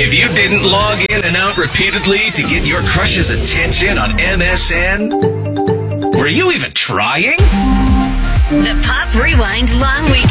If you didn't log in and out repeatedly to get your crush's attention on MSN, were you even trying? The Pop Rewind Long Weekend.